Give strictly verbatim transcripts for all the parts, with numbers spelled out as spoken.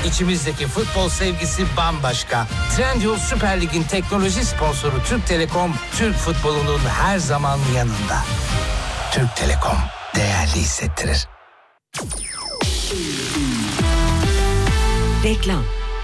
İçimizdeki futbol sevgisi bambaşka. Trendyol Süper Lig'in teknoloji sponsoru Türk Telekom, Türk futbolunun her zaman yanında. Türk Telekom değerli hissettirir. Reklam.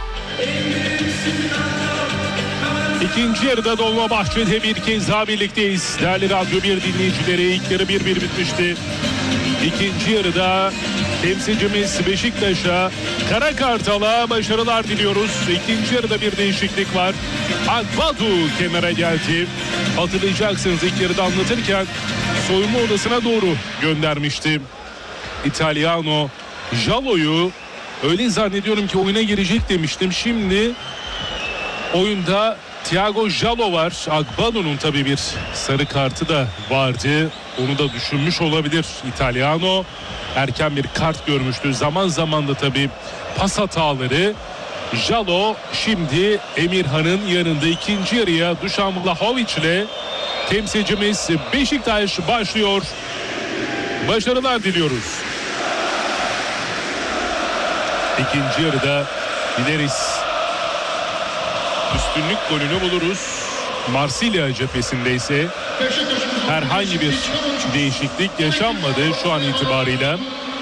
İkinci yarıda Dolmabahçe'de bir kez daha birlikteyiz. Değerli Radyo bir dinleyicileri, ilk yarı bir bir bitmişti. İkinci yarıda temsilcimiz Beşiktaş'a, Kara Kartal'a başarılar diliyoruz. İkinci yarıda bir değişiklik var. Agbadu kenara geldi. Hatırlayacaksınız ilk yarıda anlatırken soyunma odasına doğru göndermişti. İtalyano Jalo'yu, öyle zannediyorum ki oyuna girecek demiştim. Şimdi oyunda Thiago Jalo var. Agbado'nun tabii bir sarı kartı da vardı. Onu da düşünmüş olabilir İtalyano. Erken bir kart görmüştü. Zaman zaman da tabii pas hataları. Jalo şimdi Emirhan'ın yanında. İkinci yarıya Dušan Vlahović ile temsilcimiz Beşiktaş başlıyor. Başarılar diliyoruz. İkinci yarıda gideriz. Üstünlük golünü buluruz. Marsilya cephesinde ise herhangi bir değişiklik yaşanmadı şu an itibarıyla.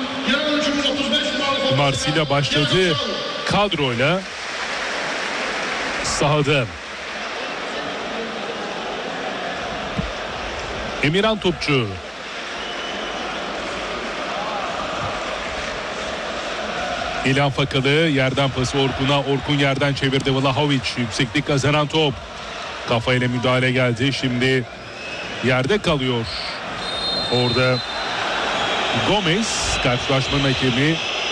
Marsilya başladığı kadroyla sahada. Emirhan topçu. İlhan Fakalı yerden pası Orkun'a. Orkun yerden çevirdi. Vlahović yükseklik kazanan top. Kafayla müdahale geldi. Şimdi yerde kalıyor. Orada Gomez, karşılaşmanın hakemi